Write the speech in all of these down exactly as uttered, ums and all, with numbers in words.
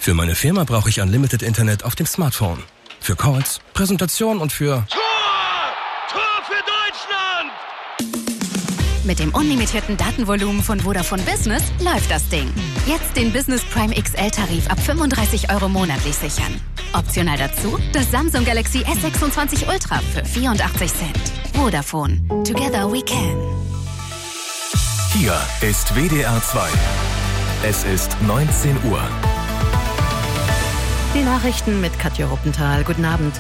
Für meine Firma brauche ich Unlimited Internet auf dem Smartphone. Für Calls, Präsentation und für... Tor! Tor für Deutschland! Mit dem unlimitierten Datenvolumen von Vodafone Business läuft das Ding. Jetzt den Business Prime X L-Tarif ab fünfunddreißig Euro monatlich sichern. Optional dazu das Samsung Galaxy S sechsundzwanzig Ultra für vierundachtzig Cent. Vodafone. Together we can. Hier ist W D R zwei. Es ist neunzehn Uhr. Die Nachrichten mit Katja Ruppenthal. Guten Abend.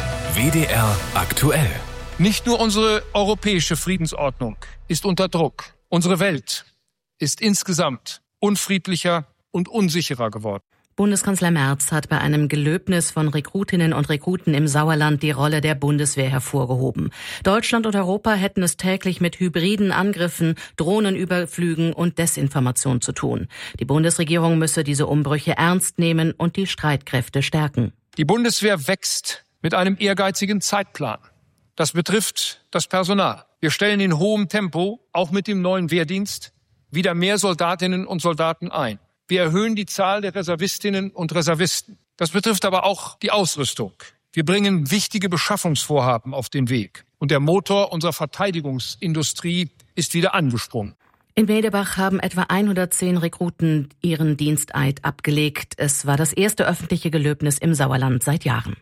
W D R aktuell. Nicht nur unsere europäische Friedensordnung ist unter Druck. Unsere Welt ist insgesamt unfriedlicher und unsicherer geworden. Bundeskanzler Merz hat bei einem Gelöbnis von Rekrutinnen und Rekruten im Sauerland die Rolle der Bundeswehr hervorgehoben. Deutschland und Europa hätten es täglich mit hybriden Angriffen, Drohnenüberflügen und Desinformation zu tun. Die Bundesregierung müsse diese Umbrüche ernst nehmen und die Streitkräfte stärken. Die Bundeswehr wächst mit einem ehrgeizigen Zeitplan. Das betrifft das Personal. Wir stellen in hohem Tempo, auch mit dem neuen Wehrdienst, wieder mehr Soldatinnen und Soldaten ein. Wir erhöhen die Zahl der Reservistinnen und Reservisten. Das betrifft aber auch die Ausrüstung. Wir bringen wichtige Beschaffungsvorhaben auf den Weg. Und der Motor unserer Verteidigungsindustrie ist wieder angesprungen. In Medebach haben etwa hundertzehn Rekruten ihren Diensteid abgelegt. Es war das erste öffentliche Gelöbnis im Sauerland seit Jahren.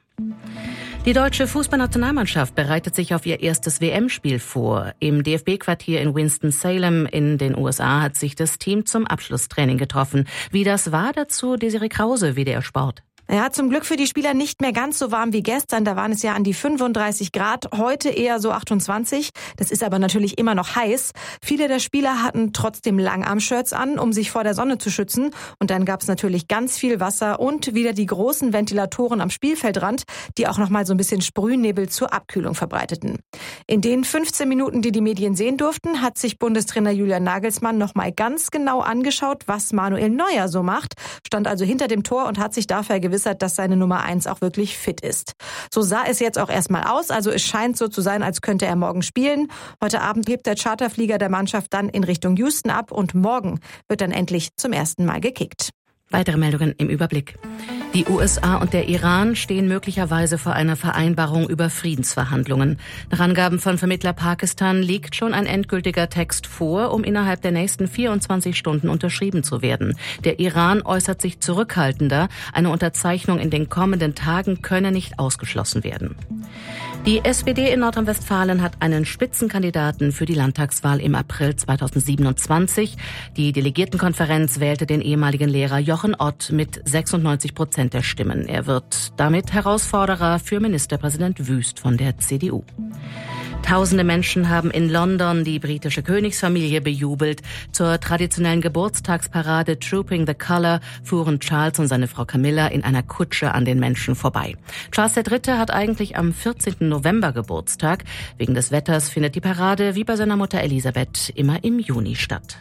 Die deutsche Fußballnationalmannschaft bereitet sich auf ihr erstes W M-Spiel vor. Im D F B-Quartier in Winston-Salem in den U S A hat sich das Team zum Abschlusstraining getroffen. Wie das war, dazu Desiree Krause, W D R Sport. Ja, zum Glück für die Spieler nicht mehr ganz so warm wie gestern. Da waren es ja an die fünfunddreißig Grad, heute eher so achtundzwanzig. Das ist aber natürlich immer noch heiß. Viele der Spieler hatten trotzdem Langarm-Shirts an, um sich vor der Sonne zu schützen. Und dann gab es natürlich ganz viel Wasser und wieder die großen Ventilatoren am Spielfeldrand, die auch noch mal so ein bisschen Sprühnebel zur Abkühlung verbreiteten. In den fünfzehn Minuten, die die Medien sehen durften, hat sich Bundestrainer Julian Nagelsmann noch mal ganz genau angeschaut, was Manuel Neuer so macht. Stand also hinter dem Tor und hat sich dafür gewissert, dass seine Nummer eins auch wirklich fit ist. So sah es jetzt auch erstmal aus, also es scheint so zu sein, als könnte er morgen spielen. Heute Abend hebt der Charterflieger der Mannschaft dann in Richtung Houston ab und morgen wird dann endlich zum ersten Mal gekickt. Weitere Meldungen im Überblick. Die U S A und der Iran stehen möglicherweise vor einer Vereinbarung über Friedensverhandlungen. Nach Angaben von Vermittler Pakistan liegt schon ein endgültiger Text vor, um innerhalb der nächsten vierundzwanzig Stunden unterschrieben zu werden. Der Iran äußert sich zurückhaltender. Eine Unterzeichnung in den kommenden Tagen könne nicht ausgeschlossen werden. Die S P D in Nordrhein-Westfalen hat einen Spitzenkandidaten für die Landtagswahl im April zweitausendsiebenundzwanzig. Die Delegiertenkonferenz wählte den ehemaligen Lehrer Jochen Ott mit sechsundneunzig Prozent der Stimmen. Er wird damit Herausforderer für Ministerpräsident Wüst von der C D U. Tausende Menschen haben in London die britische Königsfamilie bejubelt. Zur traditionellen Geburtstagsparade Trooping the Colour fuhren Charles und seine Frau Camilla in einer Kutsche an den Menschen vorbei. Charles der Dritte hat eigentlich am vierzehnten November Geburtstag. Wegen des Wetters findet die Parade wie bei seiner Mutter Elisabeth immer im Juni statt.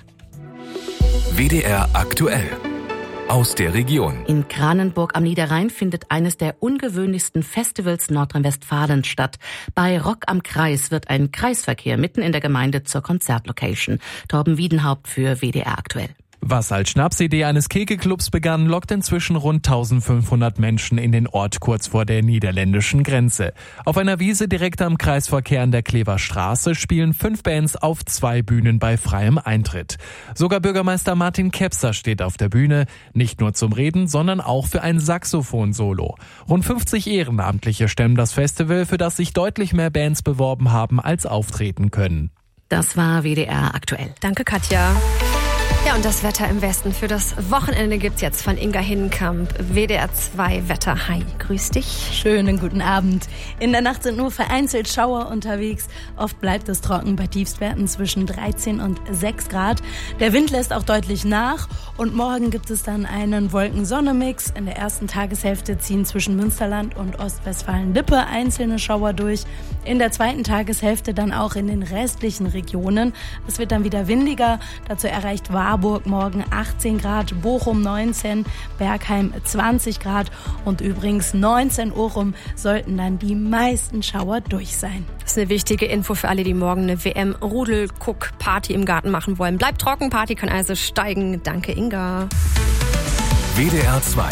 W D R aktuell. Aus der Region. In Kranenburg am Niederrhein findet eines der ungewöhnlichsten Festivals Nordrhein-Westfalens statt. Bei Rock am Kreis wird ein Kreisverkehr mitten in der Gemeinde zur Konzertlocation. Torben Wiedenhaupt für W D R aktuell. Was als Schnapsidee eines Kegelclubs begann, lockt inzwischen rund eintausendfünfhundert Menschen in den Ort kurz vor der niederländischen Grenze. Auf einer Wiese direkt am Kreisverkehr an der Klever Straße spielen fünf Bands auf zwei Bühnen bei freiem Eintritt. Sogar Bürgermeister Martin Kepser steht auf der Bühne, nicht nur zum Reden, sondern auch für ein Saxophon-Solo. Rund fünfzig Ehrenamtliche stemmen das Festival, für das sich deutlich mehr Bands beworben haben, als auftreten können. Das war W D R aktuell. Danke, Katja. Ja, und das Wetter im Westen für das Wochenende gibt's jetzt von Inga Hinkamp. W D R zwei Wetter. Hi, grüß dich. Schönen guten Abend. In der Nacht sind nur vereinzelt Schauer unterwegs. Oft bleibt es trocken bei Tiefstwerten zwischen dreizehn und sechs Grad. Der Wind lässt auch deutlich nach und morgen gibt es dann einen Wolken-Sonne-Mix. In der ersten Tageshälfte ziehen zwischen Münsterland und Ostwestfalen-Lippe einzelne Schauer durch. In der zweiten Tageshälfte dann auch in den restlichen Regionen. Es wird dann wieder windiger. Dazu erreicht Warburg morgen achtzehn Grad, Bochum neunzehn, Bergheim zwanzig Grad und übrigens neunzehn Uhr rum sollten dann die meisten Schauer durch sein. Das ist eine wichtige Info für alle, die morgen eine W M-Rudel-Guck-Party im Garten machen wollen. Bleibt trocken, Party kann also steigen. Danke, Inga. W D R zwei.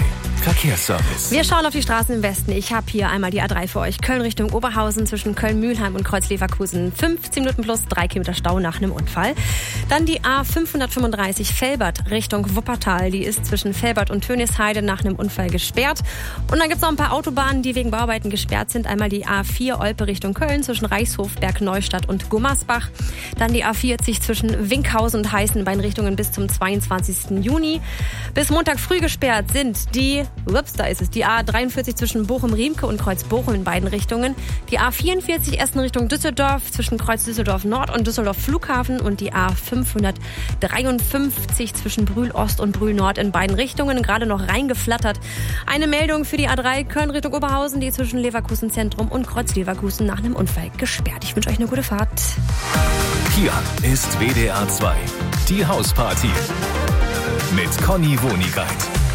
Verkehrsservice. Wir schauen auf die Straßen im Westen. Ich habe hier einmal die A drei für euch. Köln Richtung Oberhausen zwischen Köln-Mühlheim und Kreuz-Leverkusen. fünfzehn Minuten plus drei Kilometer Stau nach einem Unfall. Dann die A fünfhundertfünfunddreißig Velbert Richtung Wuppertal. Die ist zwischen Velbert und Tönisheide nach einem Unfall gesperrt. Und dann gibt es noch ein paar Autobahnen, die wegen Bauarbeiten gesperrt sind. Einmal die A vier Olpe Richtung Köln zwischen Reichshof, Bergneustadt und Gummersbach. Dann die A vierzig zwischen Winkhausen und Heißen in beiden Richtungen bis zum zweiundzwanzigsten Juni. Bis Montag früh gesperrt sind die, ups, da ist es, die A dreiundvierzig zwischen Bochum-Riemke und Kreuz-Bochum in beiden Richtungen. Die A vierundvierzig Essen Richtung Düsseldorf zwischen Kreuz Düsseldorf Nord und Düsseldorf Flughafen und die A fünfhundertdreiundfünfzig zwischen Brühl Ost und Brühl Nord in beiden Richtungen. Gerade noch reingeflattert. Eine Meldung für die A drei Köln Richtung Oberhausen, die zwischen Leverkusen Zentrum und Kreuz Leverkusen nach einem Unfall gesperrt. Ich wünsche euch eine gute Fahrt. Hier ist W D R zwei, die Hausparty mit Conny Wonigkeit.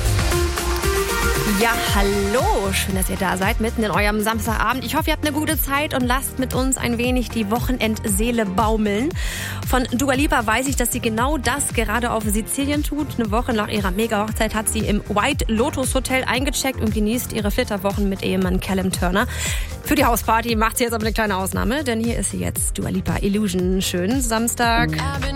Ja, hallo. Schön, dass ihr da seid, mitten in eurem Samstagabend. Ich hoffe, ihr habt eine gute Zeit und lasst mit uns ein wenig die Wochenendseele baumeln. Von Dua Lipa weiß ich, dass sie genau das gerade auf Sizilien tut. Eine Woche nach ihrer Mega-Hochzeit hat sie im White Lotus Hotel eingecheckt und genießt ihre Flitterwochen mit Ehemann Callum Turner. Für die Hausparty macht sie jetzt aber eine kleine Ausnahme, denn hier ist sie jetzt, Dua Lipa Illusion. Schönen Samstag.